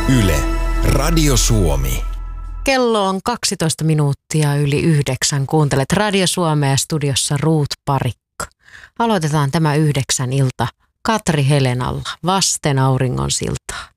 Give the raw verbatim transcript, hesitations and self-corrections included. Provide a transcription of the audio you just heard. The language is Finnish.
Yle, Radio Suomi. Kello on kaksitoista minuuttia yli yhdeksän. Kuuntelet Radio Suomea, studiossa Ruut Parikka. Aloitetaan tämä yhdeksän ilta Katri Helenalla vasten auringon siltaa.